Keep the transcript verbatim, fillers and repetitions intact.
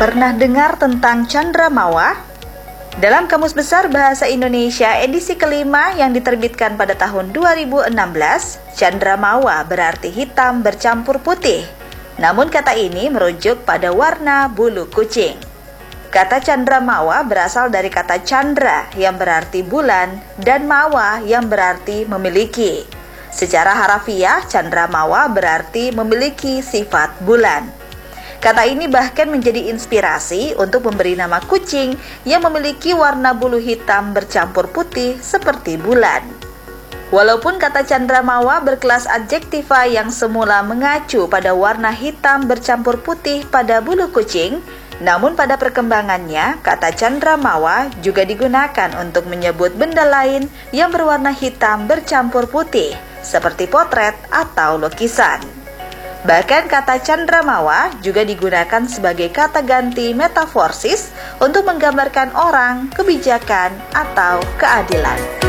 Pernah dengar tentang cendrawasih? Dalam Kamus Besar Bahasa Indonesia edisi kelima yang diterbitkan pada tahun dua ribu enam belas, cendrawasih berarti hitam bercampur putih. Namun kata ini merujuk pada warna bulu kucing. Kata cendrawasih berasal dari kata candra yang berarti bulan dan mawa yang berarti memiliki. Secara harafiah, cendrawasih berarti memiliki sifat bulan. Kata ini bahkan menjadi inspirasi untuk memberi nama kucing yang memiliki warna bulu hitam bercampur putih seperti bulan. Walaupun kata cendrawasih berkelas adjektiva yang semula mengacu pada warna hitam bercampur putih pada bulu kucing, namun pada perkembangannya kata cendrawasih juga digunakan untuk menyebut benda lain yang berwarna hitam bercampur putih, seperti potret atau lukisan. Bahkan kata cendrawasih juga digunakan sebagai kata ganti metaforsis untuk menggambarkan orang, kebijakan, atau keadilan.